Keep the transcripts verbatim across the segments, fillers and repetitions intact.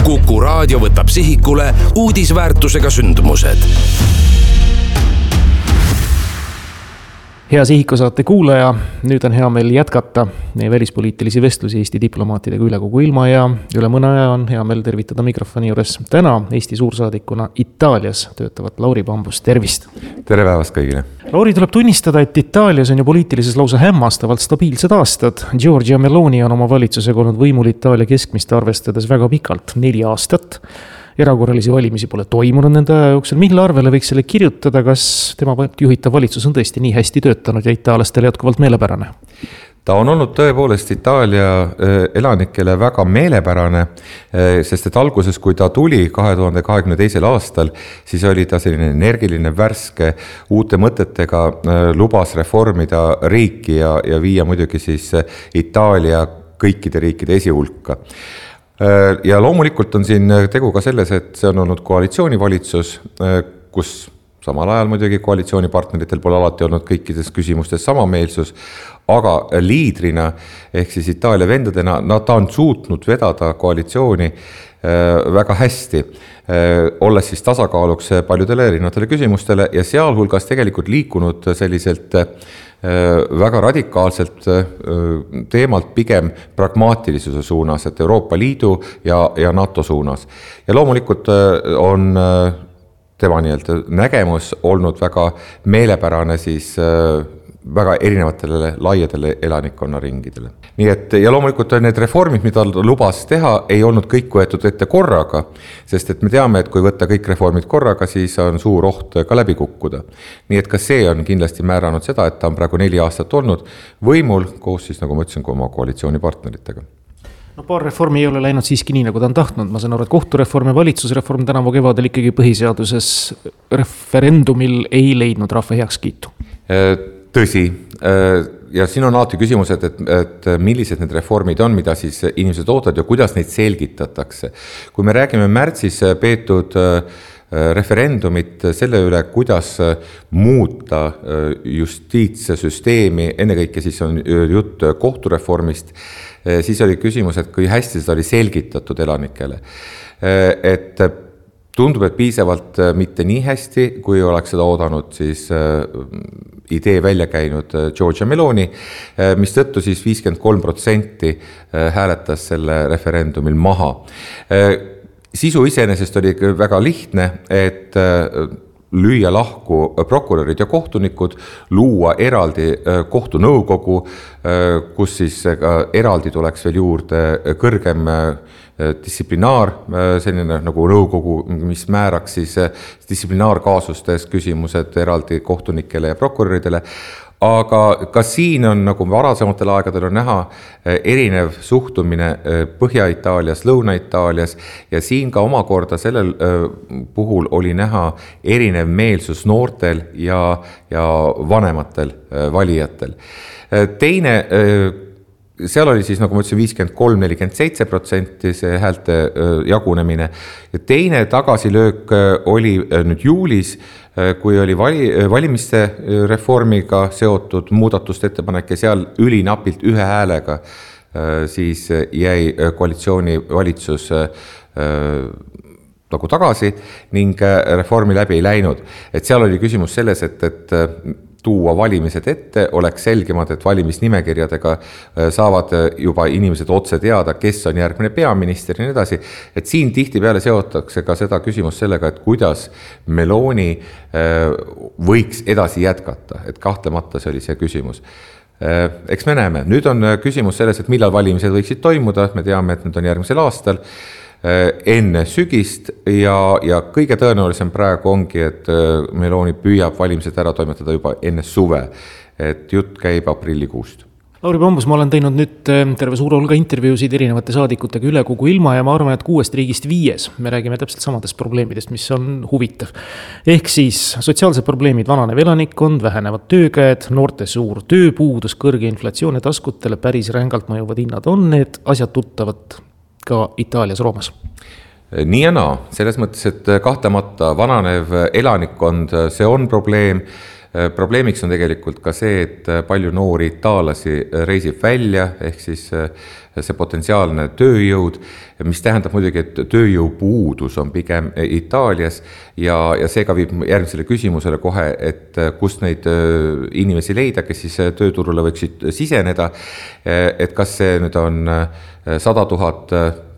Kuku Raadio võtab sihikule uudisväärtusega sündmused. Hea Sihiku saate kuulaja, nüüd on hea meil jätkata meie välispoliitilisi vestlusi Eesti diplomaatidega üle kogu ilma ja üle mõne aja on hea meil tervitada mikrofoni juures täna Eesti suursaadikuna Itaalias töötavat Lauri Bambust. Tervist! Tere päevast kõigile! Lauri, tuleb tunnistada, et Itaalias on ju poliitilises lausa hämmastavalt stabiilsed aastad. Giorgia Meloni on oma valitsusega olnud võimul Itaalia keskmist arvestades väga pikalt, neli aastat. Erakorralisi valimisi pole toimunud nende aja jooksul. Mille arvele võiks selle kirjutada, kas tema juhitav valitsus on tõesti nii hästi töötanud ja itaalastele jätkuvalt meelepärane? Ta on olnud tõepoolest Itaalia elanikele väga meelepärane, sest et alguses, kui ta tuli kahe tuhande kahekümne teisel aastal, siis oli ta selline energiline, värske, uute mõtetega lubas reformida riiki ja, ja viia muidugi siis Itaalia kõikide riikide esihulka. Ja loomulikult on siin tegu ka selles, et see on olnud koalitsioonivalitsus, kus samal ajal muidugi koalitsioonipartneritel pole alati olnud kõikides küsimustes samameelsus, aga liidrina ehk siis Itaalia vendadena nad on suutnud vedada koalitsiooni väga hästi, olles siis tasakaaluks paljudele erinevatele küsimustele ja sealhulgas tegelikult liikunud selliselt väga radikaalselt teemalt pigem pragmaatilisuse suunas, et Euroopa Liidu ja, ja NATO suunas. Ja loomulikult on tema nii-öelda nägemus olnud väga meelepärane siis väga erinevatele laiadele elanikkonna ringidele. Nii et, ja loomulikult need reformid, mida lubas teha, ei olnud kõik võetud ette korraga, sest et me teame, et kui võtta kõik reformid korraga, siis on suur oht ka läbi kukkuda. Nii et ka see on kindlasti määranud seda, et ta on praegu neli aastat olnud võimul, koos siis, nagu ma ütlesin, oma koalitsioonipartneritega. No paar reformi ei ole läinud siiski nii, nagu ta on tahtnud. Ma saan aru, et kohtureform ja valitsusreform tänavu kevadel ikkagi põhiseaduses referendumil ei leidnud rahva heakskiitu. Tõsi, ja siin on alati küsimused, et, et millised need reformid on, mida siis inimesed ootavad ja kuidas neid selgitatakse. Kui me räägime märtsis peetud referendumit selle üle, kuidas muuta justiitssüsteemi, ennekõike siis on jutt kohtureformist, siis oli küsimus, et kui hästi seda oli selgitatud elanikele. Et tundub, et piisavalt mitte nii hästi, kui oleks seda oodanud siis idee välja käinud Giorgia Meloni, mis tõttu siis viiskümmend kolm protsenti hääletas selle referendumil maha. Sisu iseenesest oli väga lihtne, et lüüa lahku prokurörid ja kohtunikud, luua eraldi kohtunõukogu, kus siis eraldi tuleks veel juurde kõrgem distsiplinaar, selline nagu nõukogu, mis määraks siis distsiplinaarkaasustes küsimused eraldi kohtunikele ja prokuröridele. Aga ka siin on, nagu varasematel aegadel on näha, erinev suhtumine Põhja-Itaalias, Lõuna-Itaalias ja siin ka omakorda sellel puhul oli näha erinev meelsus noortel ja, ja vanematel valijatel. Teine, seal oli siis, nagu ma ütlesin, viiskümmend kolm nelikümmend seitse protsenti see häälte jagunemine. Ja teine tagasilöök oli nüüd juulis, kui oli vali, valimiste reformiga seotud muudatuste ettepanek ja seal ülinapilt ühe häälega siis jäi koalitsiooni valitsus nagu tagasi ning reformi läbi ei läinud. Et seal oli küsimus selles, et, et tuua valimised ette, oleks selgemad, et valimisnimekirjadega saavad juba inimesed otse teada, kes on järgmine peaminister ja nii edasi. Et siin tihti peale seotakse ka seda küsimus sellega, et kuidas Meloni võiks edasi jätkata, et kahtlemata see oli see küsimus. Eks me näeme, nüüd on küsimus selles, et millal valimised võiksid toimuda, me teame, et need on järgmisel aastal, enne sügist ja, ja kõige tõenäolisem praegu ongi, et Meloni püüab valimised ära toimetada juba enne suve, et jutt käib aprillikuust. Lauri Bambus, ma olen teinud nüüd terve suure hulga intervjuusid erinevate saadikutega üle kogu ilma ja ma arvan, et kuuest riigist viies me räägime täpselt samadest probleemidest, mis on huvitav. Ehk siis sotsiaalsed probleemid, vananev elanikkond, vähenevad töökäed, noorte suur tööpuudus, kõrge inflatsioon ja taskutele päris rängalt mõjuvad hinnad on need asjad tuttavad ka Itaalias, Roomas. Nii ja naa, selles mõttes, et kahtlemata vananev elanikkond, see on probleem. Probleemiks on tegelikult ka see, et palju noori itaallasi reisib välja, ehk siis see potentsiaalne tööjõud, mis tähendab muidugi, et tööjõupuudus on pigem Itaalias ja, ja seega viib järgmisele küsimusele kohe, et kust neid inimesi leida, kes siis tööturule võiksid siseneda, et kas see nüüd on sada tuhat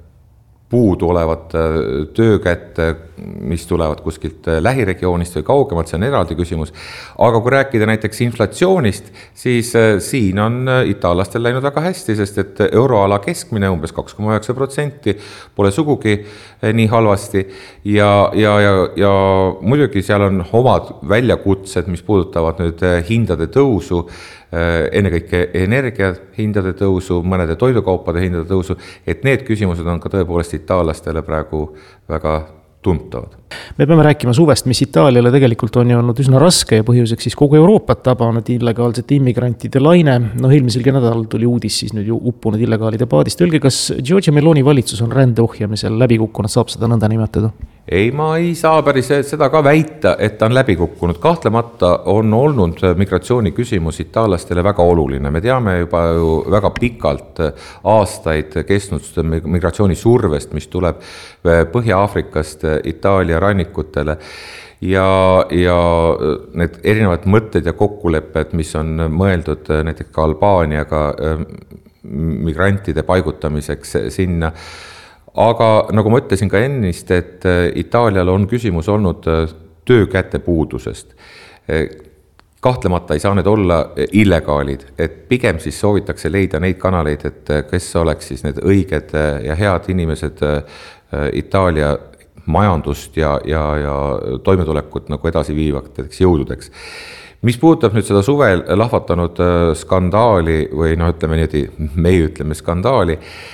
puudu olevat töökätt, mis tulevad kuskilt lähiregioonist või kaugemalt, see on eraldi küsimus. Aga kui rääkida näiteks inflatsioonist, siis siin on itaallastel läinud väga hästi, sest et euroala keskmine umbes kaks koma üheksa protsenti pole sugugi nii halvasti ja, ja, ja, ja muidugi seal on omad väljakutsed, mis puudutavad nüüd hindade tõusu, ennekõike energia hindade tõusu, mõnede toidukaupade hindade tõusu, et need küsimused on ka tõepoolest itaallastele praegu väga tuntavad. Me peame rääkima suvest, mis Itaaliale tegelikult on ju olnud üsna raske ja põhjuseks siis kogu Euroopat tabanud illegaalsete immigrantide laine. No eelmiselgi nädalal tuli uudis siis nüüd ju uppunud illegaalide paadist. Öelge, kas Giorgia Meloni valitsus on rände ohjamisel läbi kukkunud, saab seda nõnda nimetada? Ei, ma ei saa päris seda ka väita, et ta on läbi kukkunud. Kahtlemata on olnud migratsiooni küsimus itaallastele väga oluline. Me teame juba ju väga pikalt aastaid kestnud migratsiooni survest, mis tuleb Põhja-Aafrikast Itaalia rannikutele ja, ja need erinevad mõtted ja kokkulepped, mis on mõeldud näiteks ka Albaaniaga migrantide paigutamiseks sinna. Aga nagu ma ütlesin ka ennist, et Itaalial on küsimus olnud töökäte puudusest. Kahtlemata ei saa need olla illegaalid, et pigem siis soovitakse leida neid kanaleid, et kes oleks siis need õiged ja head inimesed Itaalia majandust ja, ja, ja toimetulekut nagu edasi viivateks jõududeks. Mis puudutab nüüd seda suvel lahvatanud skandaali või noh, ütleme niimoodi, meie ütleme skandaali,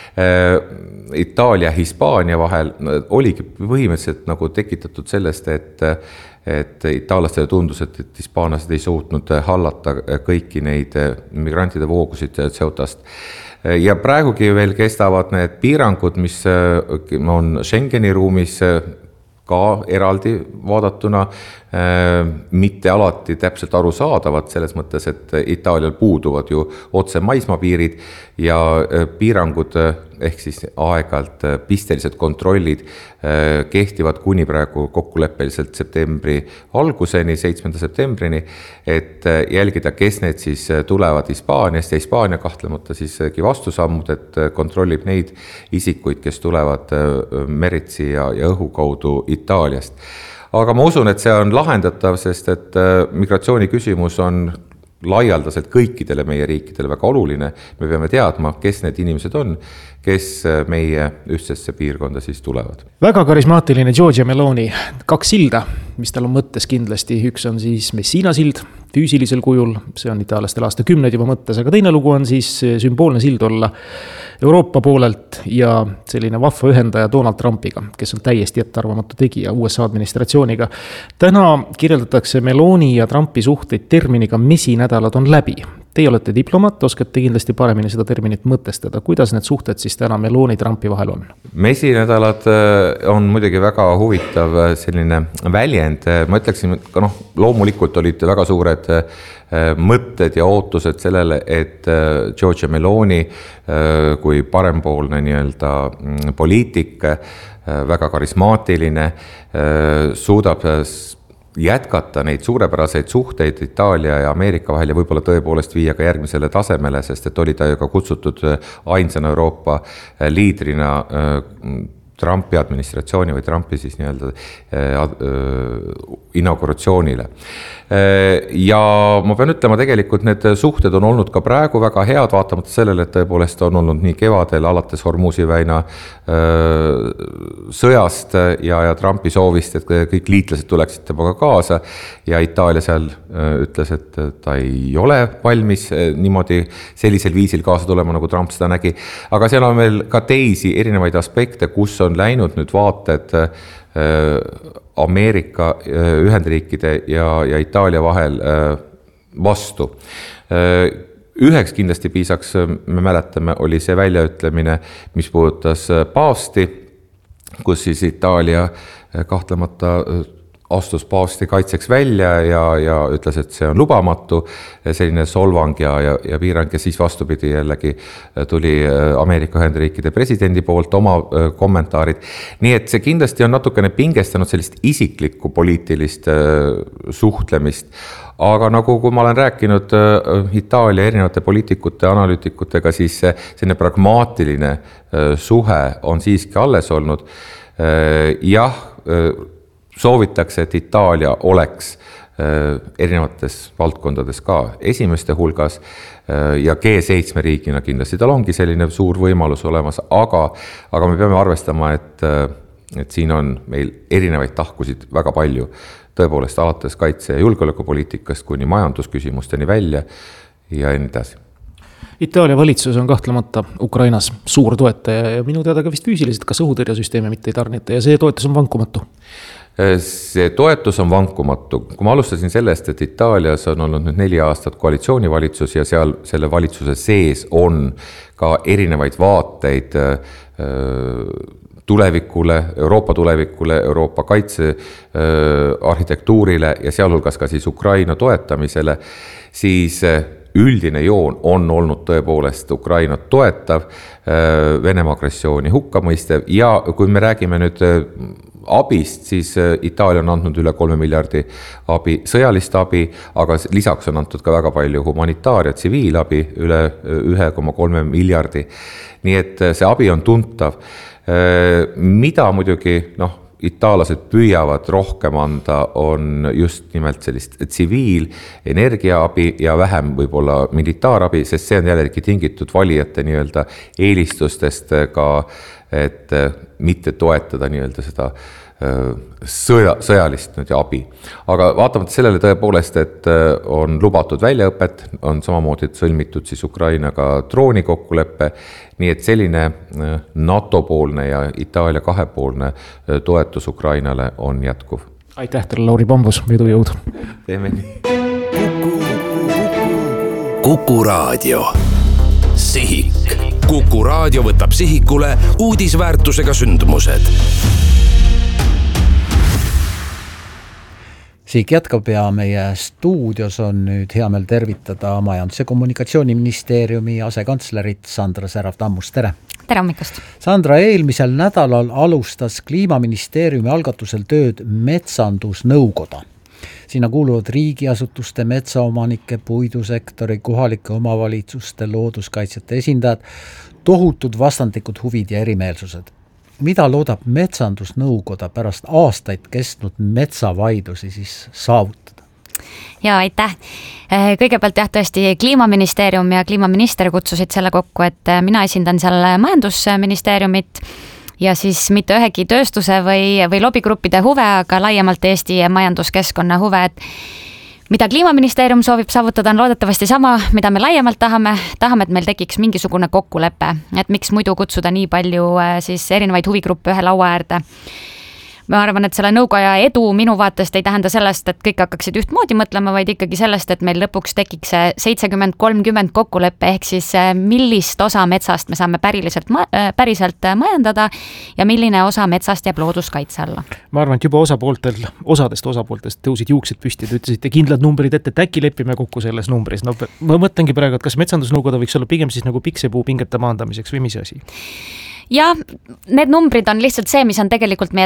Itaalia ja Hispaania vahel oligi põhimõtteliselt nagu tekitatud sellest, et, et itaallastele tundus, et, et hispaanlased ei suutnud hallata kõiki neid migrantide voogusid Ceutast. Ja praegugi veel kestavad need piirangud, mis on Schengeni ruumis ka eraldi vaadatuna, mitte alati täpselt aru saadavad selles mõttes, et Itaalial puuduvad ju otse maismaapiirid ja piirangud ehk siis aegalt pistelised kontrollid kehtivad kuni praegu kokkuleppeliselt septembri alguseni, seitsmenda septembrini, et jälgida, kes need siis tulevad Hispaaniast ja Hispaania kahtlemata siiski vastusammud, et kontrollib neid isikuid, kes tulevad meritsi ja, ja õhu kaudu Itaaliast. Aga ma usun, et see on lahendatav, sest et migratsiooni küsimus on laialdaselt kõikidele meie riikidele väga oluline. Me peame teadma, kes need inimesed on, kes meie ühtsesse piirkonda siis tulevad. Väga karismaatiline Giorgia Meloni. Kaks silda, mis tal on mõttes kindlasti. Üks on siis Messina sild füüsilisel kujul, see on itaallastel aasta kümned juba mõttes, aga teine lugu on siis sümboolne sild olla Euroopa poolelt ja selline vahva ühendaja Donald Trumpiga, kes on täiesti ettearvamatu tegija U S A administratsiooniga. Täna kirjeldatakse Meloni ja Trumpi suhteid terminiga mesinädalad on läbi. Teie olete diplomaat, oskate kindlasti paremini seda terminit mõtestada. Kuidas need suhted siis täna Meloni Trumpi vahel on? Mesinädalad on muidugi väga huvitav selline väljend. Ma ütleksin, et noh, loomulikult olid väga suured mõtted ja ootused sellele, et Giorgia Meloni kui parempoolne nii-öelda poliitik, väga karismaatiline, suudab jätkata neid suurepäraseid suhteid Itaalia ja Ameerika vahel ja võib-olla tõepoolest viia ka järgmisele tasemele, sest et oli ta ju ka kutsutud ainsana Euroopa liidrina Trumpi administratsiooni või Trumpi siis nii-öelda inauguratsioonile. Ja ma pean ütlema, tegelikult need suhted on olnud ka praegu väga head, vaatamata sellele, et tõepoolest on olnud nii kevadel alates Hormuzi väina sõjast ja, ja Trumpi soovist, et kõik liitlased tuleksid temaga kaasa ja Itaalia seal ütles, et ta ei ole valmis niimoodi sellisel viisil kaasa tulema, nagu Trump seda nägi. Aga seal on veel ka teisi erinevaid aspekte, kus on läinud nüüd vaated Ameerika, Ühendriikide ja, ja Itaalia vahel vastu. Üheks kindlasti piisaks, me mäletame, oli see väljaütlemine, mis puudutas paavsti, kus siis Itaalia kahtlemata astus paavsti kaitseks välja ja, ja ütles, et see on lubamatu, selline solvang ja, ja, ja piirang ja siis vastupidi jällegi tuli Ameerika Ühendriikide presidendi poolt oma kommentaarid. Nii et see kindlasti on natukene pingestanud sellist isiklikku poliitilist suhtlemist, aga nagu kui ma olen rääkinud Itaalia erinevate poliitikute, analüütikutega, siis selline pragmaatiline suhe on siiski alles olnud. Jah, soovitakse, et Itaalia oleks erinevates valdkondades ka esimeste hulgas ja G seitsme riigina kindlasti tal ongi selline suur võimalus olemas, aga, aga me peame arvestama, et, et siin on meil erinevaid tahkusid väga palju, tõepoolest alates kaitse- ja julgeolekupoliitikast kuni majandusküsimusteni välja ja nii edasi. Itaalia valitsus on kahtlemata Ukrainas suur toetaja ja minu teada ka vist füüsiliselt kas õhutõrjesüsteeme mitte ei tarnita ja see toetus on vankumatu. See toetus on vankumatu. Kui ma alustasin sellest, et Itaalias on olnud nüüd neli aastat koalitsioonivalitsus ja seal selle valitsuse sees on ka erinevaid vaateid tulevikule, Euroopa tulevikule, Euroopa kaitse arhitektuurile ja sealhulgas ka siis Ukraina toetamisele, siis üldine joon on olnud tõepoolest Ukrainat toetav, Venemaa agressiooni hukkamõistev ja kui me räägime nüüd abist, siis Itaalia on andnud üle kolme miljardi abi, sõjalist abi, aga lisaks on antud ka väga palju humanitaar- ja tsiviilabi üle ühe koma kolme miljardi. Nii et see abi on tuntav. Mida muidugi, noh, itaalased püüavad rohkem anda, on just nimelt sellist tsiviil, energiaabi ja vähem võib-olla militaarabi, sest see on jällegi tingitud valijate nii-öelda eelistustest ka, et mitte toetada nii-öelda seda sõja, sõjalist nüüd abi. Aga vaatamata sellele tõepoolest, et on lubatud väljaõpet, on samamoodi sõlmitud siis Ukrainaga droonikokkuleppe, nii et selline NATO-poolne ja Itaalia kahepoolne toetus Ukrainale on jätkuv. Aitäh teile, Lauri Pambus, vedu jõud. Teeme nii. Kuku Raadio. Sihik. Kuku Raadio võtab sihikule uudisväärtusega sündmused. Siik jätkab ja meie stuudios on nüüd hea meel tervitada Majandus- ja Kommunikatsiooniministeeriumi asekantslerit Sandra Särav-Tammust, tere! Tere hommikust! Sandra, eelmisel nädalal alustas Kliimaministeeriumi algatusel tööd metsandusnõukoda. Sinna kuuluvad riigiasutuste, metsaomanike, puidusektori, kohalike omavalitsuste, looduskaitsjate esindajad, tohutud vastandlikud huvid ja erimeelsused. Mida loodab metsandusnõukoda pärast aastaid kestnud metsavaidlusi siis saavutada? Ja aitäh! Kõigepealt jah, tõesti Kliimaministeerium ja kliimaminister kutsusid selle kokku, et mina esindan seal majandusministeeriumit ja siis mitte ühegi tööstuse või, või lobigruppide huve, aga laiemalt Eesti majanduskeskkonna huve, et mida Kliimaministeerium soovib saavutada on loodetavasti sama, mida me laiemalt tahame. Tahame, et meil tekiks mingisugune kokkulepe, et miks muidu kutsuda nii palju siis erinevaid huvigruppe ühe laua äärde. Ma arvan, et selle nõukoja edu minu vaatest ei tähenda sellest, et kõik hakkaksid ühtmoodi mõtlema, vaid ikkagi sellest, et meil lõpuks tekiks seitsekümmend kolmkümmend kokkuleppe, ehk siis millist osa metsast me saame päriselt, päriselt majandada ja milline osa metsast jääb looduskaitse alla. Ma arvan, et juba osapooltel, osadest osapooltest tõusid juuksed püsti, te ütlesite kindlad numbrid ette, et äkki lepime kokku selles numbris. No, ma mõtlengi praegu, et kas metsandusnõukoda võiks olla pigem siis nagu piksepuu pingete maandamiseks või mis asi? Ja need numbrid on lihtsalt see, mis on tegelikult meie